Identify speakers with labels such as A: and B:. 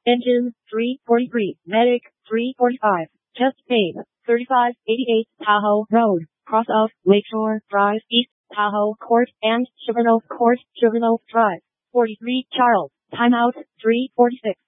A: Engine 343, Medic 345, just paid 3588 Tahoe Road, cross of Lakeshore Drive East, Tahoe Court and Sugarloaf Court, Sugarloaf Drive. 43 Charles, timeout 346.